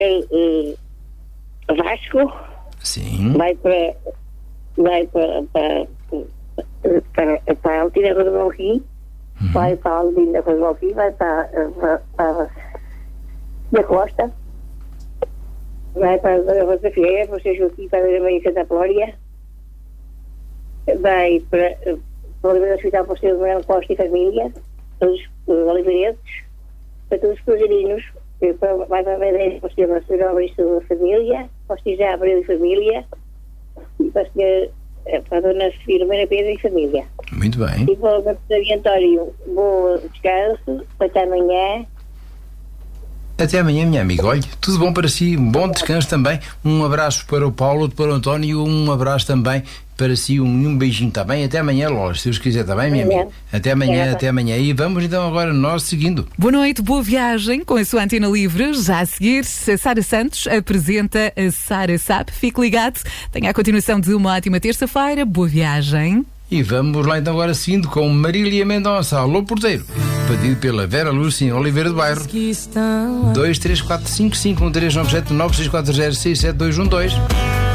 Vasco. Sim. Vai para a Altina Rua do Malquim. Vai para a Altina Rua do Malquim. Vai para da Costa. Vai para a Rosa Figueira, para o Sr. Joaquim, para a Maria Santa Glória. Vai para o Oliveira do Hospital, para o Sr. Manuel Costa e família, todos os oliveirenses, para todos os cruzeirinhos. Vai para a Madeira, para o Sr. Marcelo Abristo da família, para o Sr. José Abreu e família, e para a Dona Filomena Pedro e família. Muito bem. E para o Dr. António, bom descanso, até amanhã. Até amanhã, minha amiga. Olha, tudo bom para si, um bom descanso também. Um abraço para o Paulo, para o António, um abraço também para si, um beijinho, está bem? Até amanhã, Lola, se Deus quiser, está bem, minha amiga? Até amanhã, até amanhã. E vamos então agora nós seguindo. Boa noite, boa viagem com a sua Antena Livre. Já a seguir, a Sara Santos apresenta a Sara Sabe. Fique ligado, tenha a continuação de uma ótima terça-feira. Boa viagem. E vamos lá então agora seguindo com Marília Mendonça, Alô Porteiro, pedido pela Vera Lúcia em Oliveira do Bairro. 234551397 964067212.